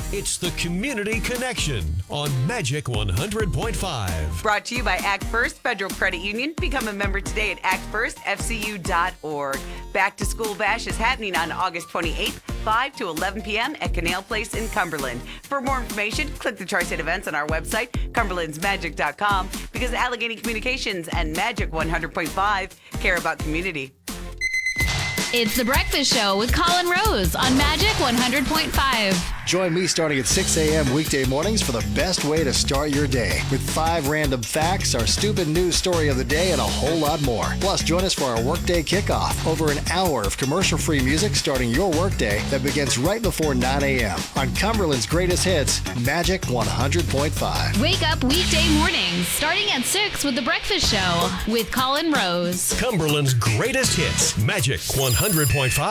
It's the Community Connection on Magic 100.5. Brought to you by Act First Federal Credit Union. Become a member today at actfirstfcu.org. Back to School Bash is happening on August 28th, 5 to 11 p.m. at Canal Place in Cumberland. For more information, click the Tri-State events on our website, cumberlandsmagic.com, because Allegheny Communications and Magic 100.5 care about community. It's The Breakfast Show with Colin Rose on Magic 100.5. Join me starting at 6 a.m. weekday mornings for the best way to start your day with 5 random facts, our stupid news story of the day, and a whole lot more. Plus, join us for our workday kickoff. Over an hour of commercial-free music starting your workday that begins right before 9 a.m. on Cumberland's greatest hits, Magic 100.5. Wake up weekday mornings starting at 6 with The Breakfast Show with Colin Rose. Cumberland's greatest hits, Magic 100.5.